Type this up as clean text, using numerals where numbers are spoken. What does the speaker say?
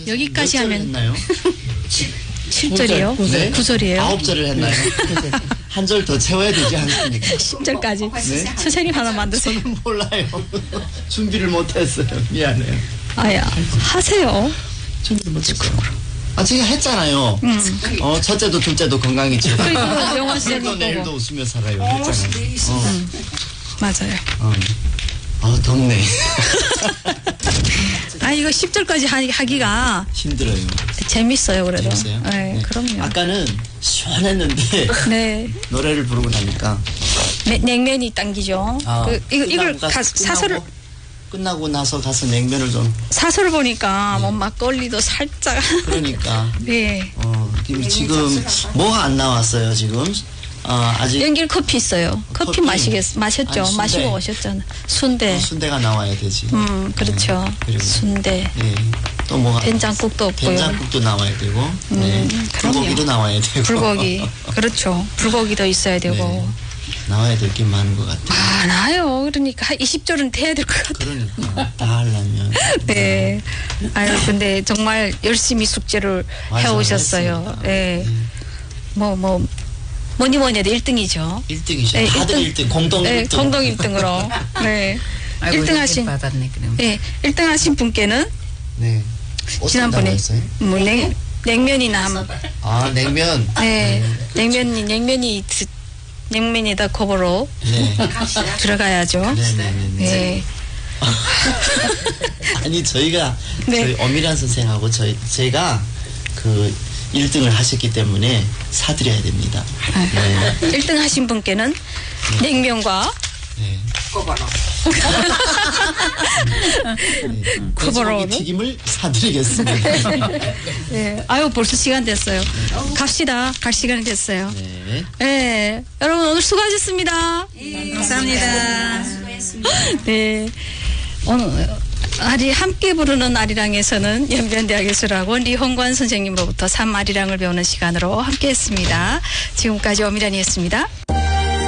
여기까지 하면 했나요? 7절이요? 네? 9절이에요? 9절을 했나요? 한 절 더 채워야 되지 않습니까? 10절까지. 네? 선생님 하나 만드세요. 저는 몰라요. 준비를 못했어요. 미안해요. 아야, 하세요. 준비를 못했어요. 제가 했잖아요. 첫째도 둘째도 건강이죠. 그리고 영원 오늘도 선생님 내일도 보고. 웃으며 살아요. 했잖아요. 맞아요. 덥네. 이거 10절까지 하기가 힘들어요. 재밌어요, 그래도. 재밌어요? 네, 그럼요. 아까는 시원했는데 네. 노래를 부르고 나니까 냉면이 당기죠. 이걸 사설을 끝나고 나서 가서 냉면을 좀 사설을 보니까 뭐 막걸리도 살짝. 그러니까 네. 지금 뭐가 안 나왔어요 지금? 아직 연길 커피 있어요. 커피 마셨죠. 순대. 마시고 오셨잖아. 순대. 순대가 나와야 되지. 그렇죠. 네, 그리고 순대. 네. 또 뭐가 된장국도 없고요. 된장국도 나와야 되고, 네. 불고기도 나와야 되고. 불고기. 그렇죠. 불고기도 있어야 되고. 네. 나와야 될 게 많은 것 같아요. 많아요. 그러니까 한 20절은 돼야 될 것 같아요. 그러니까 다 하려면. 네. 근데 정말 열심히 숙제를 해오셨어요. 네. 뭐니 해도 1등이죠. 1등이죠. 네, 다들 1등, 공동 1등. 네, 공동 1등으로. 네. 1등 하신, 받았네, 그럼. 네, 1등 하신 분께는 네. 지난번에 냉면이나 한번. 냉면. 네. 냉면이다 컵으로 네. 들어가야죠. 네네네. 네. 아니 저희가 네. 저희 엄밀한 선생하고 제가 그 1등을 하셨기 때문에 사드려야 됩니다. 네. 1등 하신 분께는 냉면과 네. 코버로는 튀김을 사드리겠습니다. 네. 벌써 시간 됐어요. 갑시다. 갈 시간이 됐어요. 네. 네. 여러분 오늘 수고하셨습니다. 감사합니다. 네. 오늘 함께 부르는 아리랑에서는 연변대학예술학원 리홍관 선생님으로부터 3아리랑을 배우는 시간으로 함께했습니다. 지금까지 엄미란이었습니다.